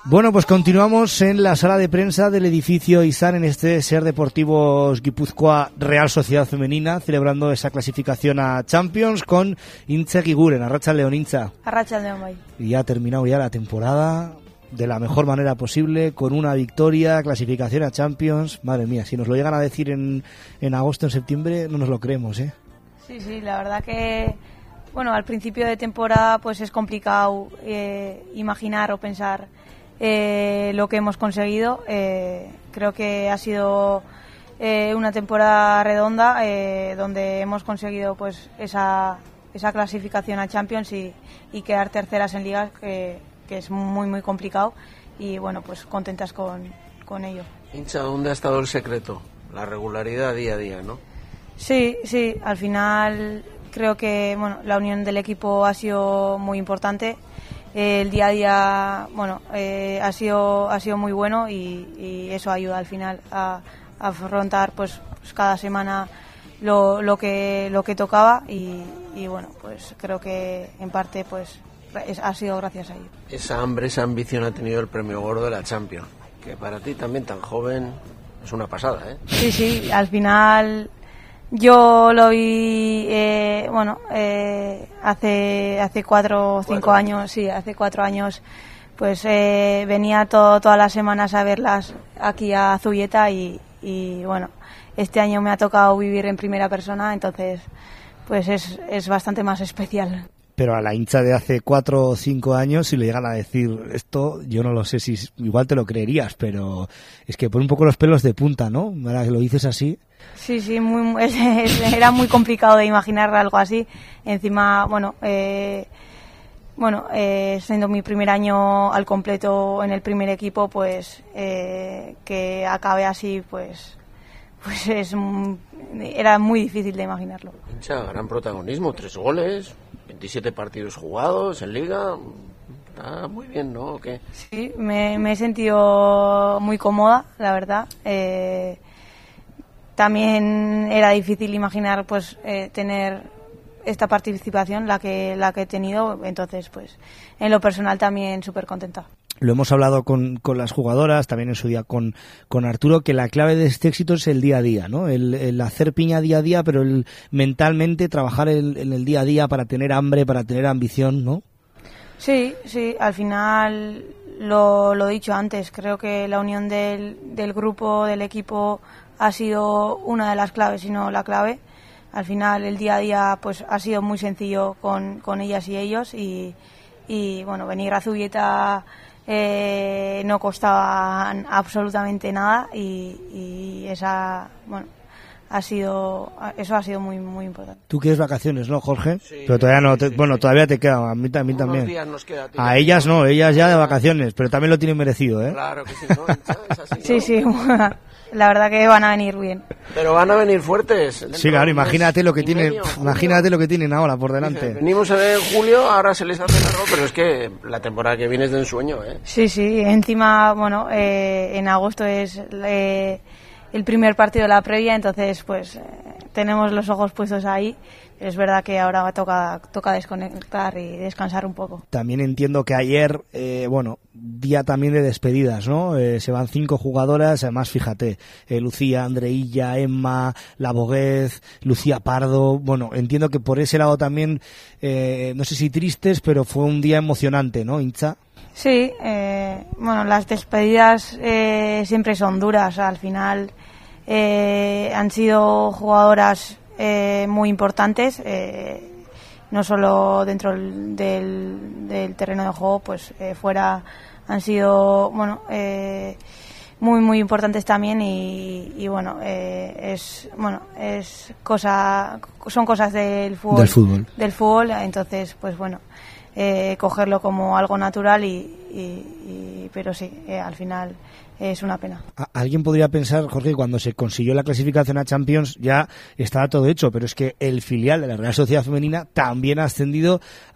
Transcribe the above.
Bueno, pues continuamos en la sala de prensa del edificio Izan en este Ser Deportivos Guipúzcoa Real Sociedad Femenina, celebrando esa clasificación a Champions con Intza Giguren. Arratsaldeon, Intza. Arratsaldeon, bai. Y ha terminado ya la temporada de la mejor manera posible, con una victoria, clasificación a Champions. Madre mía, si nos lo llegan a decir en agosto, en septiembre, no nos lo creemos, ¿eh? Sí, la verdad que, bueno, al principio de temporada pues es complicado imaginar o pensar lo que hemos conseguido. Creo que ha sido una temporada redonda donde hemos conseguido pues esa clasificación a Champions y quedar terceras en ligas, que es muy complicado, y bueno, pues contentas con ello. Hincha, ¿dónde ha estado el secreto? La regularidad día a día, ¿no? Sí, al final creo que bueno, la unión del equipo ha sido muy importante. El día a día, bueno, ha sido muy bueno, y eso ayuda al final a afrontar pues cada semana lo que tocaba, y bueno, pues creo que en parte pues ha sido gracias a ello. Esa hambre, esa ambición ha tenido el premio gordo de la Champions, que para ti también tan joven es una pasada, ¿eh? Sí, al final yo lo vi, hace 4 o 5 años, hace 4 años, pues venía todas las semanas a verlas aquí a Zubieta, y bueno, este año me ha tocado vivir en primera persona, entonces pues es bastante más especial. Pero a la hincha de hace 4 o 5 años, si le llegan a decir esto, yo no lo sé, si igual te lo creerías, pero es que pone un poco los pelos de punta, ¿no? Ahora que lo dices así. Sí, era muy complicado de imaginar algo así. Encima, siendo mi primer año al completo en el primer equipo, pues que acabe así, pues era muy difícil de imaginarlo. Hincha, gran protagonismo, 3 goles, 27 partidos jugados en Liga. Está muy bien, ¿no? ¿O qué? Sí, me he sentido muy cómoda, la verdad. También era difícil imaginar pues tener esta participación, la que he tenido, entonces pues en lo personal también súper contenta. Lo hemos hablado con las jugadoras, también en su día con Arturo, que la clave de este éxito es el día a día, ¿no? El hacer piña día a día, pero el mentalmente trabajar en el día a día para tener hambre, para tener ambición, ¿no? Sí, al final lo he dicho antes, creo que la unión del grupo, del equipo, ha sido una de las claves, si no la clave. Al final el día a día pues ha sido muy sencillo con ellas y ellos, y bueno, venir a Zubieta no costaba absolutamente nada, y eso ha sido muy importante. Tú quieres vacaciones, ¿no, Jorge? Sí, pero todavía no, sí. Todavía te queda, a mí también. Unos días nos queda, tío. A ellas no, ellas ya de vacaciones, pero también lo tienen merecido, ¿eh? Claro que sí, ¿no? Es así, ¿no? Sí, la verdad que van a venir bien. Pero van a venir fuertes. Sí, claro, imagínate lo que tienen ahora por delante. Dice, venimos en julio, ahora se les hace largo, pero es que la temporada que viene es de ensueño, ¿eh? Sí, encima, bueno, en agosto es el primer partido de la previa, entonces pues tenemos los ojos puestos ahí. Es verdad que ahora toca desconectar y descansar un poco. También entiendo que ayer, día también de despedidas, ¿no? Se van 5 jugadoras, además fíjate, Lucía, Andreilla, Emma, Laboguez, Lucía Pardo. Bueno, entiendo que por ese lado también, no sé si tristes, pero fue un día emocionante, ¿no, Intza? Sí, las despedidas siempre son duras. Al final han sido jugadoras muy importantes, no solo dentro del terreno de juego, pues fuera han sido muy importantes también, y son cosas del fútbol, entonces pues cogerlo como algo natural, pero sí, al final es una pena. Alguien podría pensar, Jorge, que cuando se consiguió la clasificación a Champions ya estaba todo hecho, pero es que el filial de la Real Sociedad Femenina también ha ascendido